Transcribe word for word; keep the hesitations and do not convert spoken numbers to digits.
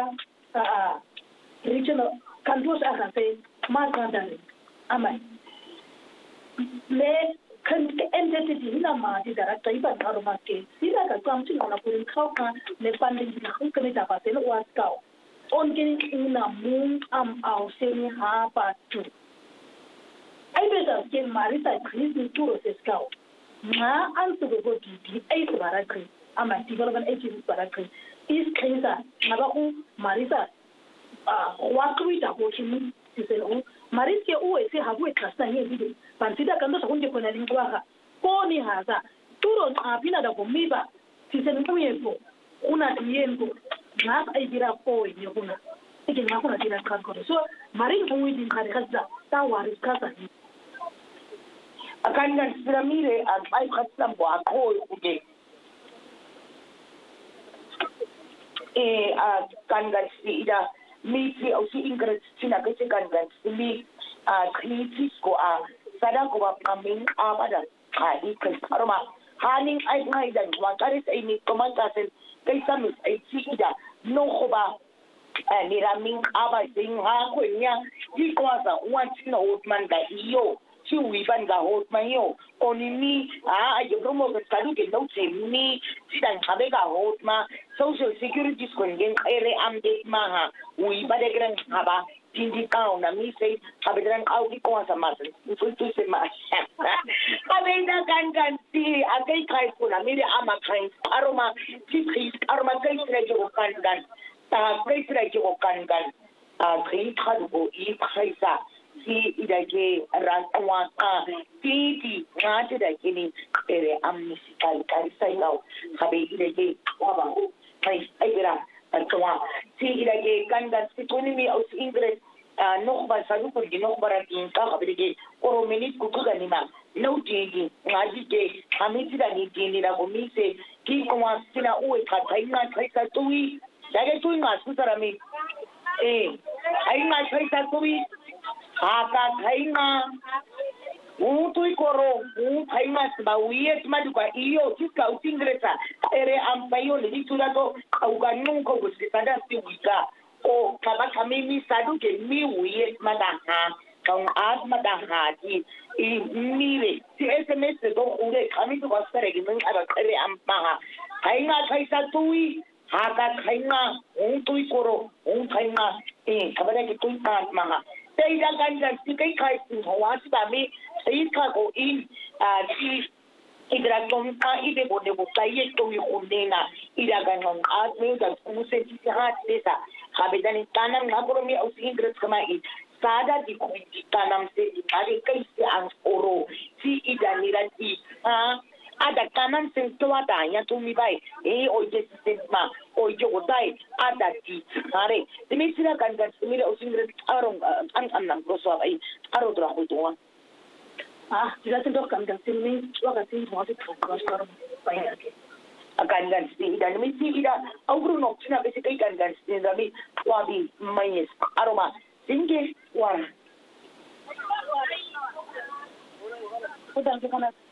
uh, regional countries are say markandari amai le kan entity hina ma di dara tai ban karo ma ke sila ka kamchi na purin khau ka le funding na kun kan da pa se lo was ka on kin ina mun am au se ni ha pa tu ai be da ke marita kris ni turo se ska ma an su go di di ai su bara kri ama development agency bara kri is krinsa na ba ku marita ah wa kri da ko kin ti se lo mariske uwe se hawe klasa nye bide pansida kando sakunje kwenye lingwaka koni haza turo apina da kumiba sise nkuyepo una tiyengo na aidira koi nyokuna ike nyakuna tira kankoro so marin uwe di nkari kaza ta wari kaza akanya siramire ai kaza mbo akoi uge e akanya sida miti au si ingres sina kese kangan simi a kritis ko a sada ko ba kamin abada kali kai arma hanin ai ngai dan wa kare sai ni komanta sen kai samis ai ci ida no ko ba ni ramin aba sin ha ko nya di ko sa wan tin hotman da iyo ci wi ban ga hotman yo oni mi a ai promo ga kadu ke no se mi ci dan habe ga hotma social security ko ngen ere am de ma ha wi ba de gran haba tindi kau na mi sei habe gran au ki ko sa mas tu tu se ma habe na kan kan ti a kai kai ko na mi de ama kai aroma ti ti aroma kai tre jo kan kan ta kai tre jo kan kan a kai khadu ko i kai sa si ida ke ranwa a ti ti ngate da kini ere am mi si kai kai sai nau habe ida ke wa ba kai ai bira antoa si ila ke kanda si tuni mi aus ingres no ba salu ko di no bara tin ka habe ke oro minit ku ku ganima no tigi ngaji ke amiti da ni tini da ko mi se ki ko wa sina uwe ka kai na kai ka tui da ke tui ma su tara mi eh ai na kai ka tui ha ka kai na Utu ikoro, u paima ba uye tumaduka iyo kiska utingresa ere ampayo le ditula to auga nunko gusada si wika o kabaka mimi saduke mi uye madaha kang ad madaha ti i mire ti sms do ure kami to wasere gi mun aba ere ampaha kainga kaisa tui haka kainga utu ikoro u paima e kabada ki tui kan maha Saya kan kan sikai kai pun hawas kami saya kau in di idratom ka ide boleh buka ye tu yunena ida kan orang asli dan musim sihat desa kabedan tanam ngapur mi aus ingres kama i sada di kuiti tanam se di kali kai se ang oro si ida niranti ha ada kanan sentuh ada yang tu mi baik eh oje sistema oje odai ada di hari demi sila kan kan semila usingret arong an an nang proso ai aro dra ko tuwa ah sila tu kan kan sini wakati mo si kan kan baik lagi akan kan sini dan demi sila augru nok cina besi kai kan kan sini tapi wabi mayes aroma singge war udah kita